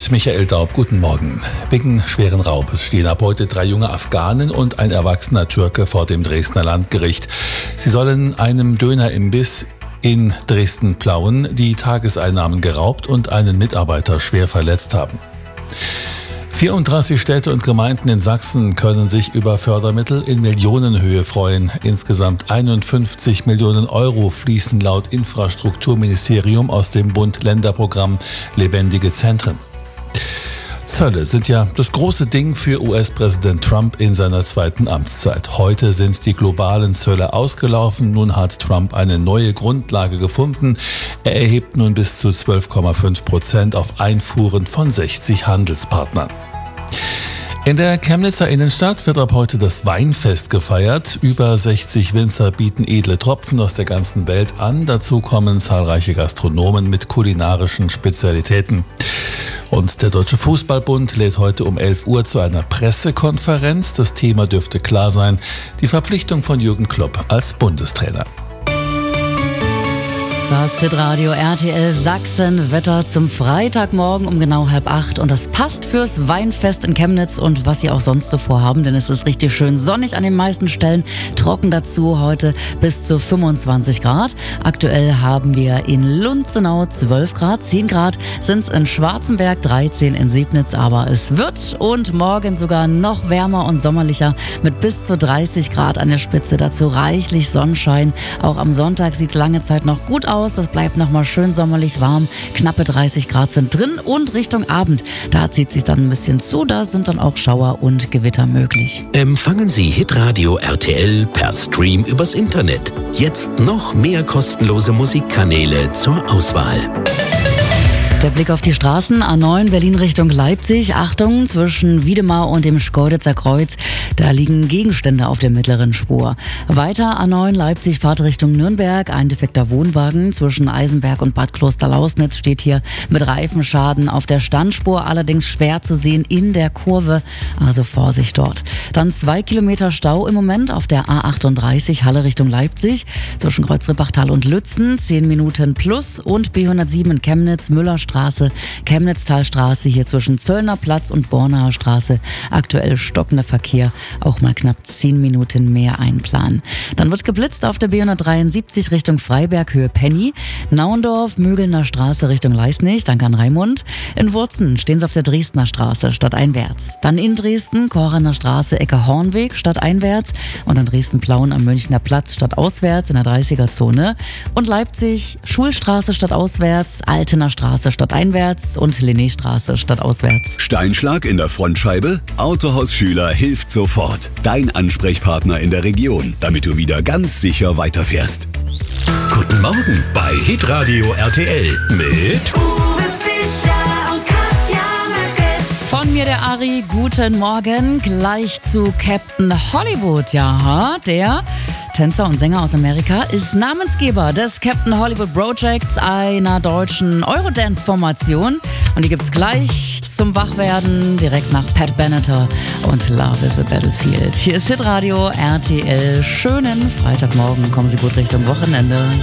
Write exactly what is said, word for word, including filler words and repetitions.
mit Michael Daub. Guten Morgen. Wegen schweren Raubes stehen ab heute drei junge Afghanen und ein erwachsener Türke vor dem Dresdner Landgericht. Sie sollen einem Dönerimbiss in Dresden-Plauen die Tageseinnahmen geraubt und einen Mitarbeiter schwer verletzt haben. vierunddreißig Städte und Gemeinden in Sachsen können sich über Fördermittel in Millionenhöhe freuen. Insgesamt einundfünfzig Millionen Euro fließen laut Infrastrukturministerium aus dem Bund-Länder-Programm Lebendige Zentren. Zölle sind ja das große Ding für U S-Präsident Trump in seiner zweiten Amtszeit. Heute sind die globalen Zölle ausgelaufen. Nun hat Trump eine neue Grundlage gefunden. Er erhebt nun bis zu zwölf Komma fünf Prozent auf Einfuhren von sechzig Handelspartnern. In der Chemnitzer Innenstadt wird ab heute das Weinfest gefeiert. Über sechzig Winzer bieten edle Tropfen aus der ganzen Welt an. Dazu kommen zahlreiche Gastronomen mit kulinarischen Spezialitäten. Und der Deutsche Fußballbund lädt heute um elf Uhr zu einer Pressekonferenz. Das Thema dürfte klar sein: die Verpflichtung von Jürgen Klopp als Bundestrainer. Das Hitradio R T L Sachsen Wetter zum Freitagmorgen um genau halb acht. Und das passt fürs Weinfest in Chemnitz und was Sie auch sonst so vorhaben, denn es ist richtig schön sonnig an den meisten Stellen. Trocken dazu heute bis zu fünfundzwanzig Grad. Aktuell haben wir in Lunzenau zwölf Grad, zehn Grad sind es in Schwarzenberg, dreizehn in Siebnitz. Aber es wird und morgen sogar noch wärmer und sommerlicher mit bis zu dreißig Grad an der Spitze. Dazu reichlich Sonnenschein. Auch am Sonntag sieht es lange Zeit noch gut aus. Das bleibt nochmal schön sommerlich warm. Knappe dreißig Grad sind drin und Richtung Abend, da zieht sich dann ein bisschen zu. Da sind dann auch Schauer und Gewitter möglich. Empfangen Sie Hitradio R T L per Stream übers Internet. Jetzt noch mehr kostenlose Musikkanäle zur Auswahl. Der Blick auf die Straßen, A neun Berlin Richtung Leipzig. Achtung, zwischen Wiedemar und dem Schkeuditzer Kreuz, da liegen Gegenstände auf der mittleren Spur. Weiter A neun Leipzig, Fahrt Richtung Nürnberg. Ein defekter Wohnwagen zwischen Eisenberg und Bad Klosterlausnitz steht hier mit Reifenschaden auf der Standspur, allerdings schwer zu sehen in der Kurve, also Vorsicht dort. Dann zwei Kilometer Stau im Moment auf der A achtunddreißig Halle Richtung Leipzig, zwischen Kreuzrippachtal und Lützen, zehn Minuten plus, und B hundertsieben in Chemnitz, Müllerstraße, Chemnitztalstraße, hier zwischen Zöllner Platz und Bornaer Straße. Aktuell stockender Verkehr, auch mal knapp zehn Minuten mehr einplanen. Dann wird geblitzt auf der B hundertdreiundsiebzig Richtung Freiberg, Höhe Penny. Nauendorf, Mögelner Straße Richtung Leisnig, danke an Raimund. In Wurzen stehen sie auf der Dresdner Straße, stadteinwärts. Dann in Dresden, Koraner Straße, Ecke Hornweg, stadteinwärts. Und dann Dresden-Plauen am Münchner Platz, stadtauswärts in der dreißiger-Zone. Und Leipzig, Schulstraße stadtauswärts, Altener Straße stadteinwärts und Linnéstraße stadtauswärts. Steinschlag in der Frontscheibe? Autohaus Schüler hilft sofort. Dein Ansprechpartner in der Region, damit du wieder ganz sicher weiterfährst. Guten Morgen bei Hitradio R T L mit Uwe Fischer und Katja Merkel. Von mir der Ari, guten Morgen. Gleich zu Captain Hollywood. Ja, der Tänzer und Sänger aus Amerika ist Namensgeber des Captain Hollywood Projects, einer deutschen Eurodance-Formation. Und die gibt's gleich zum Wachwerden, direkt nach Pat Benatar und Love is a Battlefield. Hier ist Hitradio R T L. Schönen Freitagmorgen. Kommen Sie gut Richtung Wochenende.